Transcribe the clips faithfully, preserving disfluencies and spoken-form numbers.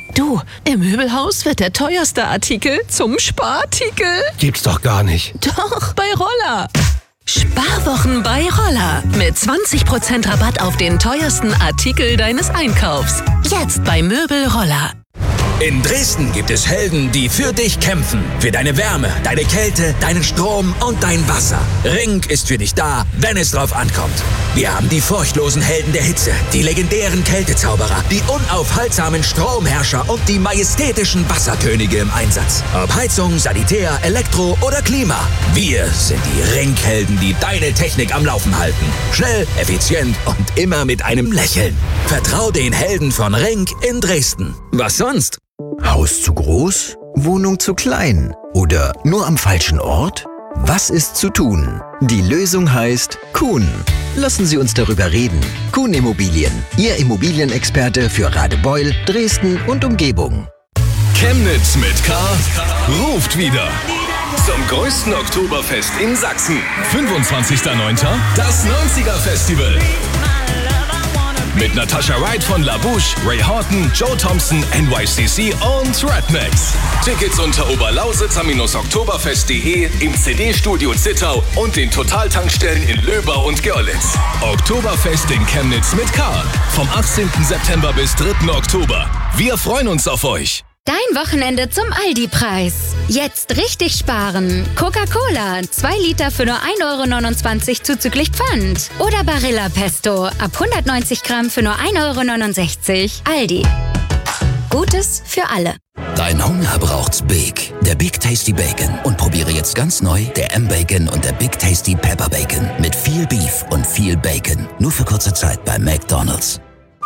Du, im Möbelhaus wird der teuerste Artikel zum Sparartikel. Gibt's doch gar nicht. Doch, bei Roller. Sparwochen bei Roller. Mit zwanzig Prozent Rabatt auf den teuersten Artikel deines Einkaufs. Jetzt bei Möbel Roller. In Dresden gibt es Helden, die für dich kämpfen. Für deine Wärme, deine Kälte, deinen Strom und dein Wasser. Ring ist für dich da, wenn es drauf ankommt. Wir haben die furchtlosen Helden der Hitze, die legendären Kältezauberer, die unaufhaltsamen Stromherrscher und die majestätischen Wasserkönige im Einsatz. Ob Heizung, Sanitär, Elektro oder Klima. Wir sind die Ring-Helden, die deine Technik am Laufen halten. Schnell, effizient und immer mit einem Lächeln. Vertrau den Helden von Ring in Dresden. Was sonst? Haus zu groß? Wohnung zu klein? Oder nur am falschen Ort? Was ist zu tun? Die Lösung heißt Kuhn. Lassen Sie uns darüber reden. Kuhn Immobilien, Ihr Immobilienexperte für Radebeul, Dresden und Umgebung. Chemnitz mit K ruft wieder zum größten Oktoberfest in Sachsen. fünfundzwanzigster neunter das neunziger Festival. Mit Natasha Wright von La Bouche, Ray Horton, Joe Thompson, N Y C C und Redmax. Tickets unter oberlausitzer-oktoberfest punkt de, im C D-Studio Zittau und den Totaltankstellen in Löbau und Görlitz. Oktoberfest in Chemnitz mit K. Vom achtzehnten September bis dritten Oktober. Wir freuen uns auf euch. Dein Wochenende zum Aldi-Preis. Jetzt richtig sparen. Coca-Cola, zwei Liter für nur ein Euro neunundzwanzig zuzüglich Pfand. Oder Barilla Pesto, ab hundertneunzig Gramm für nur ein Euro neunundsechzig. Aldi. Gutes für alle. Dein Hunger braucht's Big. Der Big Tasty Bacon. Und probiere jetzt ganz neu der M-Bacon und der Big Tasty Pepper Bacon. Mit viel Beef und viel Bacon. Nur für kurze Zeit bei McDonald's.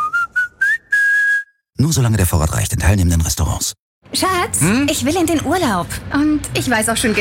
Nur solange der Vorrat reicht in teilnehmenden Restaurants. Schatz, hm? ich will in den Urlaub. Und ich weiß auch schon